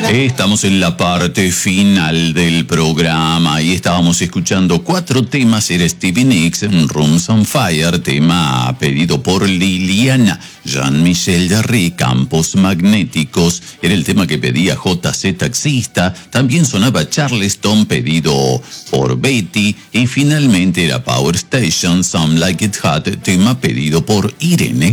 Estamos en la parte final del programa y estábamos escuchando 4 temas. Era Stevie Nicks, Rooms on Fire, tema pedido por Liliana. Jean-Michel Jarre, Campos Magnéticos, era el tema que pedía JC Taxista. También sonaba Charleston, pedido por Betty. Y finalmente era Power Station, Some Like It Hot, tema pedido por Irene.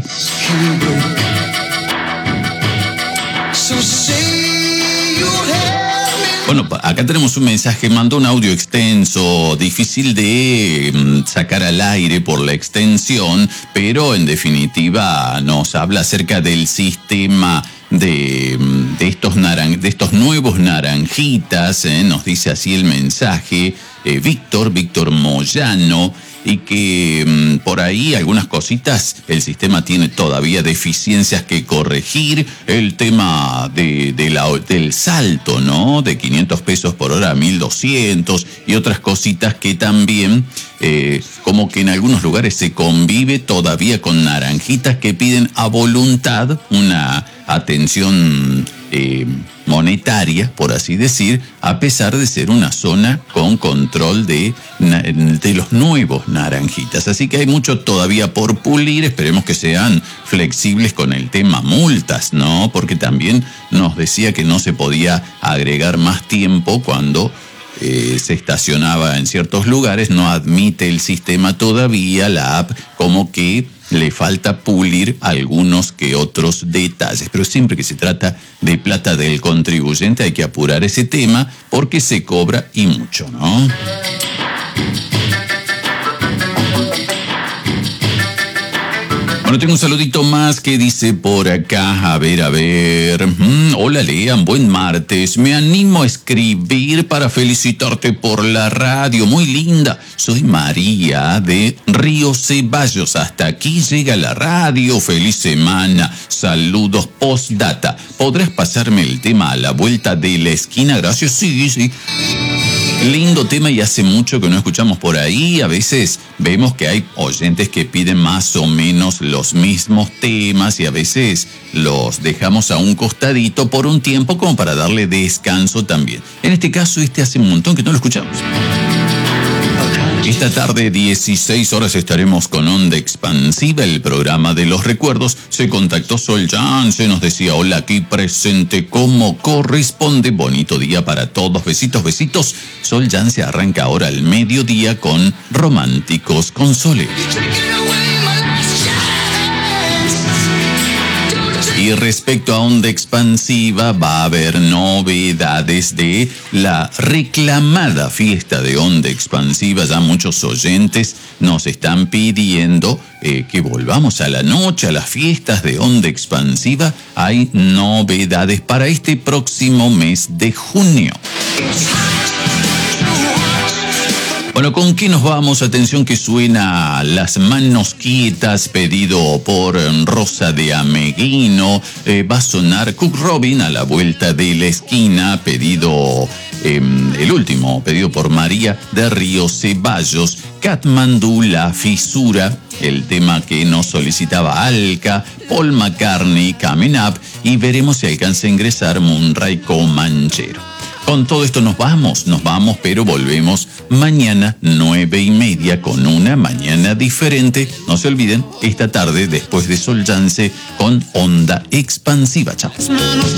Bueno, acá tenemos un mensaje, mandó un audio extenso, difícil de sacar al aire por la extensión, pero en definitiva nos habla acerca del sistema de estos nuevos naranjitas, nos dice así el mensaje, Víctor Moyano, y que por ahí algunas cositas, el sistema tiene todavía deficiencias que corregir. El tema del salto, ¿no? De 500 pesos por hora a 1.200 y otras cositas que también, como que en algunos lugares se convive todavía con naranjitas que piden a voluntad una atención monetaria, por así decir, a pesar de ser una zona con control de los nuevos naranjitas. Así que hay mucho todavía por pulir. Esperemos que sean flexibles con el tema multas, ¿no? Porque también nos decía que no se podía agregar más tiempo cuando se estacionaba en ciertos lugares. No admite el sistema todavía, la app, como que le falta pulir algunos que otros detalles. Pero siempre que se trata de plata del contribuyente hay que apurar ese tema porque se cobra y mucho, ¿no? Bueno, tengo un saludito más que dice por acá, a ver. Hola, Lean, buen martes. Me animo a escribir para felicitarte por la radio, muy linda. Soy María de Río Ceballos. Hasta aquí llega la radio. Feliz semana. Saludos postdata. ¿Podrás pasarme el tema a la vuelta de la esquina? Gracias. Sí. Lindo tema y hace mucho que no escuchamos por ahí. A veces vemos que hay oyentes que piden más o menos los mismos temas y a veces los dejamos a un costadito por un tiempo como para darle descanso también. En este caso, hace un montón que no lo escuchamos. Esta tarde, 16 horas, estaremos con Onda Expansiva, el programa de los recuerdos. Se contactó Sol Jan, nos decía, hola, aquí presente como corresponde. Bonito día para todos. Besitos. Sol Jan se arranca ahora al mediodía con Románticos con Sole. Y respecto a Onda Expansiva, va a haber novedades de la reclamada fiesta de Onda Expansiva. Ya muchos oyentes nos están pidiendo que volvamos a la noche, a las fiestas de Onda Expansiva. Hay novedades para este próximo mes de junio. Bueno, ¿con qué nos vamos? Atención que suena Las Manos Quietas, pedido por Rosa de Ameguino. Va a sonar Cook Robin a la vuelta de la esquina, pedido, el último, pedido por María de Río Ceballos. Katmandú, La Fisura, el tema que nos solicitaba Alca. Paul McCartney, Coming Up. Y veremos si alcanza a ingresar Munray Comanchero. Con todo esto nos vamos, pero volvemos mañana 9:30 con una mañana diferente. No se olviden, esta tarde después de Sol Yance con Onda Expansiva. Chao.